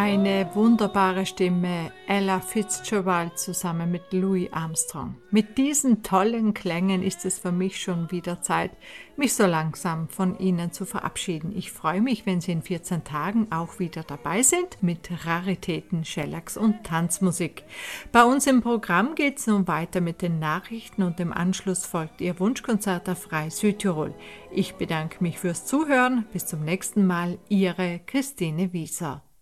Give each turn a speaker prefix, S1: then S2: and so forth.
S1: Eine wunderbare Stimme, Ella Fitzgerald zusammen mit Louis Armstrong. Mit diesen tollen Klängen ist es für mich schon wieder Zeit, mich so langsam von Ihnen zu verabschieden. Ich freue mich, wenn Sie in 14 Tagen auch wieder dabei sind mit Raritäten, Shellacks und Tanzmusik. Bei uns im Programm geht es nun weiter mit den Nachrichten und im Anschluss folgt Ihr Wunschkonzert auf Frei Südtirol. Ich bedanke mich fürs Zuhören. Bis zum nächsten Mal, Ihre Christine Wieser.